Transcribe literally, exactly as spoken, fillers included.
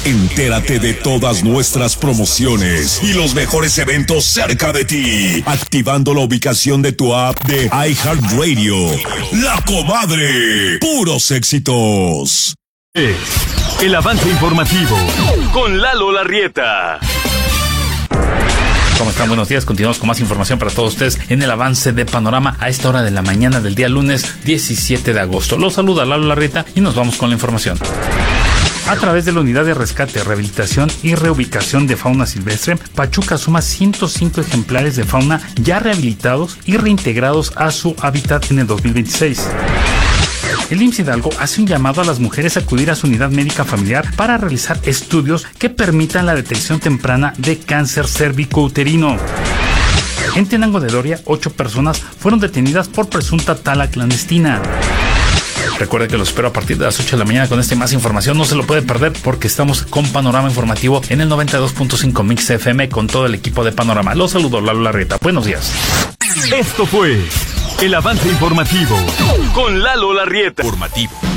Entérate de todas nuestras promociones y los mejores eventos cerca de ti, activando la ubicación de tu app de iHeartRadio. La Comadre, puros éxitos. Es el avance informativo con Lalo Larrieta. ¿Cómo están? Buenos días. Continuamos con más información para todos ustedes en el avance de Panorama a esta hora de la mañana del día lunes diecisiete de agosto. Los saluda Lalo Larrieta y nos vamos con la información. A través de la Unidad de Rescate, Rehabilitación y Reubicación de Fauna Silvestre, Pachuca suma ciento cinco ejemplares de fauna ya rehabilitados y reintegrados a su hábitat en el dos mil veintiséis. El I M S S Hidalgo hace un llamado a las mujeres a acudir a su unidad médica familiar para realizar estudios que permitan la detección temprana de cáncer cervicouterino. En Tenango de Doria, ocho personas fueron detenidas por presunta tala clandestina. Recuerde que los espero a partir de las ocho de la mañana con esta y más información. No se lo puede perder porque estamos con Panorama Informativo en el noventa y dos punto cinco Mix F M con todo el equipo de Panorama. Los saludo, Lalo Larrieta. Buenos días. Esto fue el avance informativo con Lalo Larrieta. Informativo.